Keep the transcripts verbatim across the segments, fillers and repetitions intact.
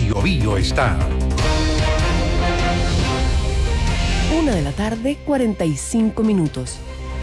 Biobío está. Una de la tarde, cuarenta y cinco minutos.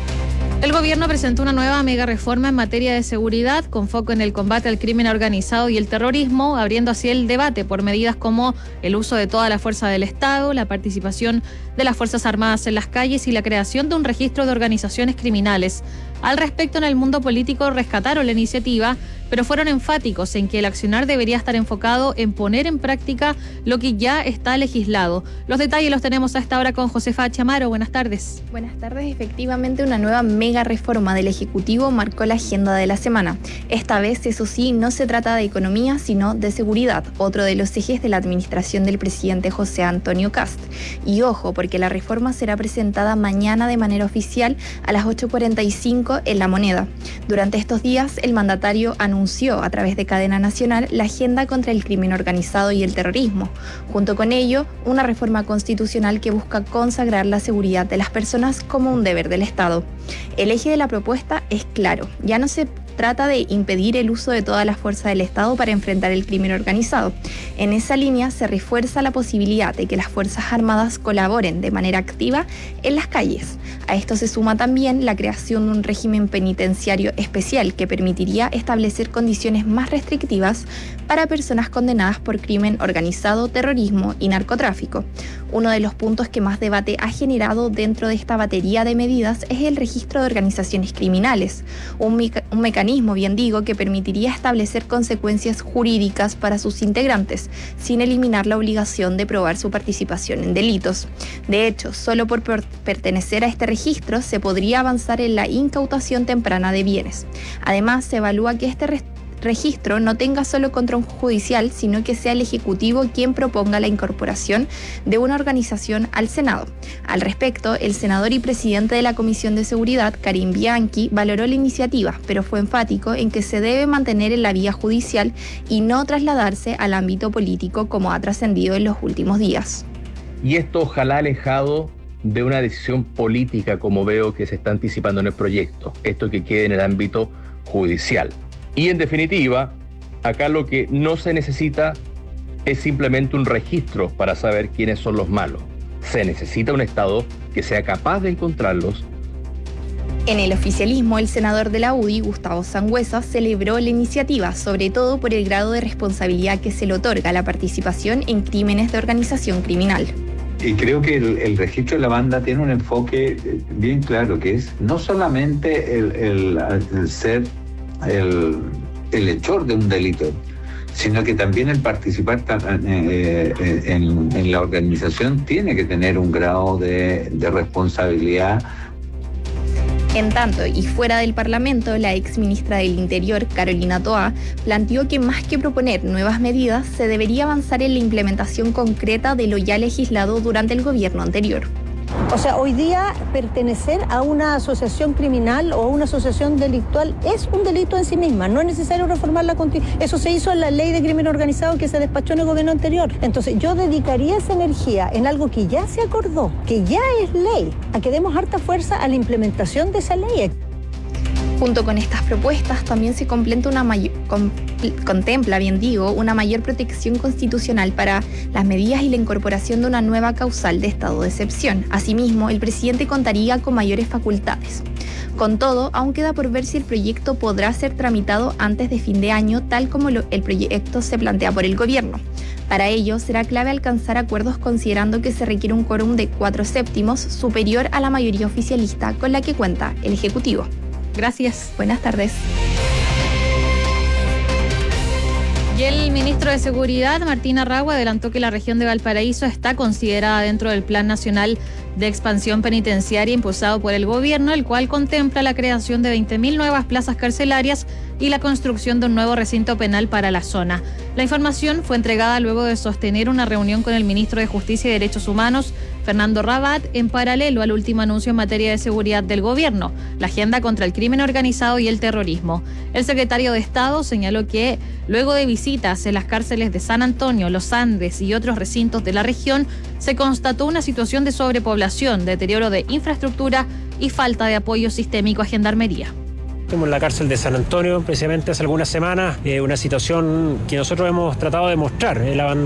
El gobierno presentó una nueva mega reforma en materia de seguridad con foco en el combate al crimen organizado y el terrorismo, abriendo así el debate por medidas como el uso de toda la fuerza del Estado, la participación de las Fuerzas Armadas en las calles y la creación de un registro de organizaciones criminales. Al respecto, en el mundo político rescataron la iniciativa, pero fueron enfáticos en que el accionar debería estar enfocado en poner en práctica lo que ya está legislado. Los detalles los tenemos a esta hora con Josefa Chamaro. Buenas tardes. Buenas tardes. Efectivamente, una nueva mega reforma del Ejecutivo marcó la agenda de la semana. Esta vez, eso sí, no se trata de economía, sino de seguridad, otro de los ejes de la administración del presidente José Antonio Kast. Y ojo, porque la reforma será presentada mañana de manera oficial a las ocho cuarenta y cinco en La Moneda. Durante estos días, el mandatario anunció a través de cadena nacional la agenda contra el crimen organizado y el terrorismo. Junto con ello, una reforma constitucional que busca consagrar la seguridad de las personas como un deber del Estado. El eje de la propuesta es claro, ya no se trata de impedir el uso de todas las fuerzas del Estado para enfrentar el crimen organizado. En esa línea se refuerza la posibilidad de que las Fuerzas Armadas colaboren de manera activa en las calles. A esto se suma también la creación de un régimen penitenciario especial que permitiría establecer condiciones más restrictivas para personas condenadas por crimen organizado, terrorismo y narcotráfico. Uno de los puntos que más debate ha generado dentro de esta batería de medidas es el registro de organizaciones criminales, un, meca- un mecanismo, bien digo, que permitiría establecer consecuencias jurídicas para sus integrantes, sin eliminar la obligación de probar su participación en delitos. De hecho, solo por per- pertenecer a este registro se podría avanzar en la incautación temprana de bienes. Además, se evalúa que este registro registro no tenga solo control judicial, sino que sea el Ejecutivo quien proponga la incorporación de una organización al Senado. Al respecto, el senador y presidente de la Comisión de Seguridad, Karim Bianchi, valoró la iniciativa, pero fue enfático en que se debe mantener en la vía judicial y no trasladarse al ámbito político como ha trascendido en los últimos días. Y esto ojalá alejado de una decisión política como veo que se está anticipando en el proyecto, esto que quede en el ámbito judicial. Y en definitiva, acá lo que no se necesita es simplemente un registro para saber quiénes son los malos. Se necesita un Estado que sea capaz de encontrarlos. En el oficialismo, el senador de la U D I, Gustavo Sangüesa, celebró la iniciativa, sobre todo por el grado de responsabilidad que se le otorga a la participación en crímenes de organización criminal. Y creo que el, el registro de la banda tiene un enfoque bien claro, que es no solamente el, el, el ser El, el hechor de un delito, sino que también el participar eh, en, en la organización tiene que tener un grado de, de responsabilidad. En tanto, y fuera del Parlamento, la ex ministra del Interior, Carolina Toá, planteó que más que proponer nuevas medidas, se debería avanzar en la implementación concreta de lo ya legislado durante el gobierno anterior. O sea, hoy día pertenecer a una asociación criminal o a una asociación delictual es un delito en sí misma. No es necesario reformar la Constitución. Eso se hizo en la ley de crimen organizado que se despachó en el gobierno anterior. Entonces, yo dedicaría esa energía en algo que ya se acordó, que ya es ley, a que demos harta fuerza a la implementación de esa ley. Junto con estas propuestas también se contempla una, mayor, con, contempla, bien digo, una mayor protección constitucional para las medidas y la incorporación de una nueva causal de estado de excepción. Asimismo, el presidente contaría con mayores facultades. Con todo, aún queda por ver si el proyecto podrá ser tramitado antes de fin de año, tal como lo, el proyecto se plantea por el gobierno. Para ello, será clave alcanzar acuerdos considerando que se requiere un quórum de cuatro séptimos superior a la mayoría oficialista con la que cuenta el Ejecutivo. Gracias. Buenas tardes. Y el ministro de Seguridad, Martín Arragua, adelantó que la región de Valparaíso está considerada dentro del Plan Nacional de Expansión Penitenciaria impulsado por el gobierno, el cual contempla la creación de veinte mil nuevas plazas carcelarias y la construcción de un nuevo recinto penal para la zona. La información fue entregada luego de sostener una reunión con el ministro de Justicia y Derechos Humanos, Fernando Rabat, en paralelo al último anuncio en materia de seguridad del gobierno, la agenda contra el crimen organizado y el terrorismo. El secretario de Estado señaló que, luego de visitas en las cárceles de San Antonio, Los Andes y otros recintos de la región, se constató una situación de sobrepoblación, deterioro de infraestructura y falta de apoyo sistémico a Gendarmería. En la cárcel de San Antonio, precisamente hace algunas semanas, eh, una situación que nosotros hemos tratado de mostrar, el abandono